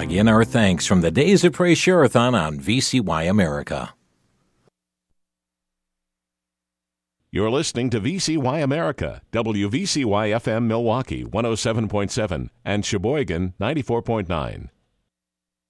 Again, our thanks from the Days of Praise Share-a-thon on VCY America. You're listening to VCY America, WVCY FM Milwaukee 107.7 and Sheboygan 94.9.